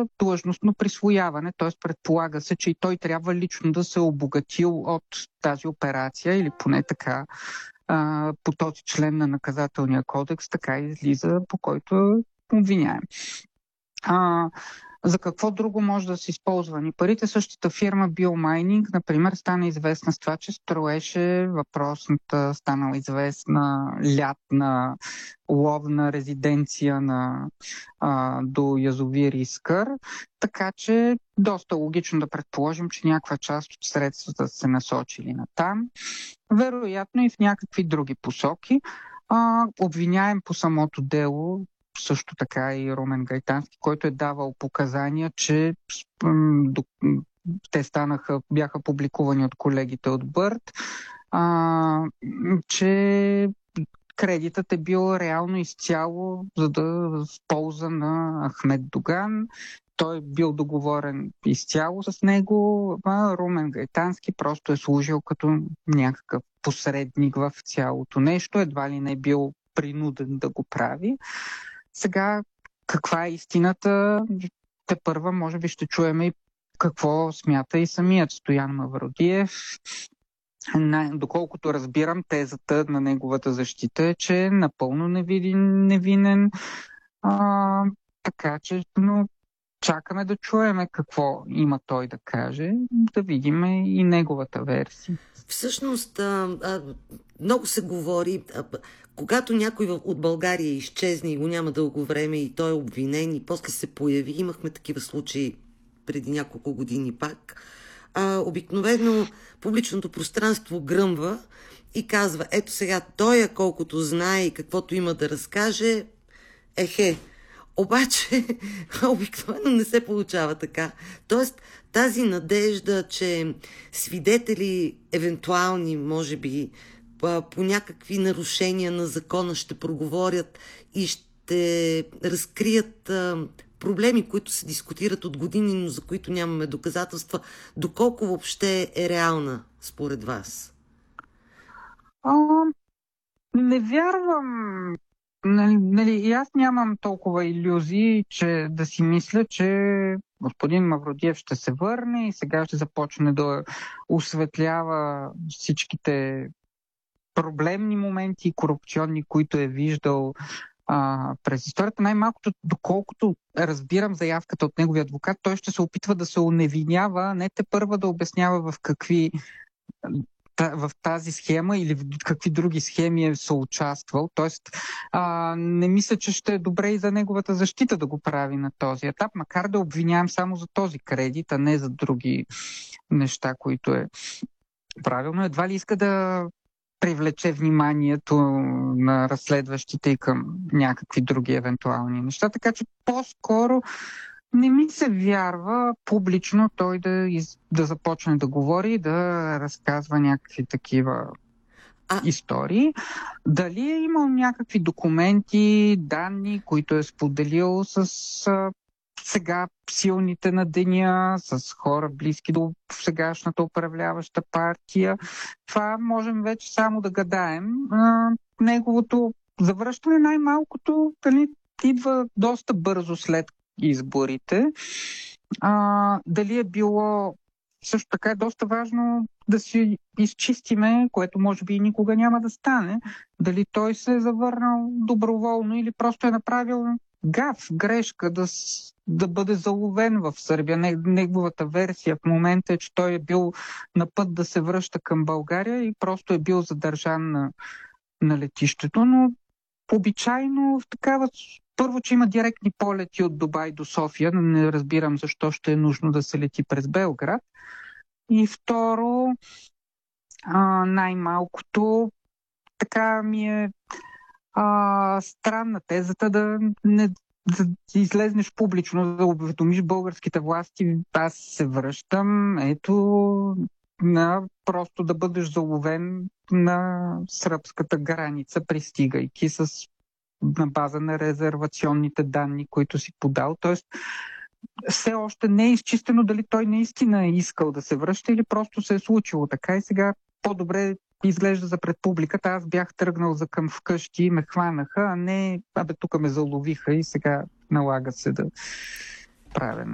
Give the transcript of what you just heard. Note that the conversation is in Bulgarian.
за длъжностно присвояване, т.е. предполага се, че и той трябва лично да се е обогатил от тази операция, или поне така по този член на наказателния кодекс така излиза, по който е обвиняем. За какво друго може да се използва парите? Същата фирма BioMining, например, стана известна с това, че строеше въпросната, станала известна лятна ловна резиденция до язовир Искър, така че доста логично да предположим, че някаква част от средствата се насочили на там. Вероятно и в някакви други посоки. Обвиняем по самото дело също така и Румен Гайтански, който е давал показания, че те бяха публикувани от колегите от Бърт, че кредитът е бил реално изцяло в полза на Ахмед Доган. Той е бил договорен изцяло с него, а Румен Гайтански просто е служил като някакъв посредник в цялото нещо, едва ли не е бил принуден да го прави. Сега, каква е истината? Тепърва, може би, ще чуем и какво смята и самият Стоян Мавродиев. Доколкото разбирам, тезата на неговата защита е, че е напълно невинен. Така че, чакаме да чуем какво има той да каже, да видим и неговата версия. Всъщност, много се говори, когато някой от България изчезне и го няма дълго време и той е обвинен и после се появи, имахме такива случаи преди няколко години пак, обикновено публичното пространство гръмва и казва, ето сега той, колкото знае и каквото има да разкаже, Обаче, обикновено не се получава така. Тоест, тази надежда, че свидетели, евентуални, може би, по някакви нарушения на закона ще проговорят и ще разкрият проблеми, които се дискутират от години, но за които нямаме доказателства, доколко въобще е реална, според вас? Не вярвам. И аз нямам толкова илюзии, че да си мисля, че господин Мавродиев ще се върне и сега ще започне да осветлява всичките проблемни моменти, корупционни, които е виждал през историята. Най-малкото, доколкото разбирам заявката от неговия адвокат, той ще се опитва да се оневинява, не тепърва да обяснява в тази схема или в какви други схеми е съучаствал. Тоест, не мисля, че ще е добре и за неговата защита да го прави на този етап, макар да обвинявам само за този кредит, а не за други неща, които е правилно. Едва ли иска да привлече вниманието на разследващите и към някакви други евентуални неща. Така че по-скоро не ми се вярва публично той да започне да говори, да разказва някакви такива истории. Дали е имал някакви документи, данни, които е споделил с сега силните на деня, с хора близки до сегашната управляваща партия, това можем вече само да гадаем. Неговото завръщане най-малкото идва доста бързо след изборите. Дали е било също така е доста важно да си изчистиме, което може би и никога няма да стане, дали той се е завърнал доброволно или просто е направил грешка да бъде заловен в Сърбия. Неговата версия в момента е, че той е бил на път да се връща към България и просто е бил задържан на летището, но обичайно в такава... Първо, че има директни полети от Дубай до София, но не разбирам защо ще е нужно да се лети през Белград. И второ, най-малкото, така ми е странна тезата да излезнеш публично, да уведомиш българските власти, аз се връщам, просто да бъдеш заловен на сръбската граница, пристигайки на база на резервационните данни, които си подал. Тоест, все още не е изчистено дали той наистина е искал да се връща или просто се е случило така и сега по-добре изглежда за пред публиката. Аз бях тръгнал за към вкъщи и ме хванаха, а не тук ме заловиха и сега налага се да правя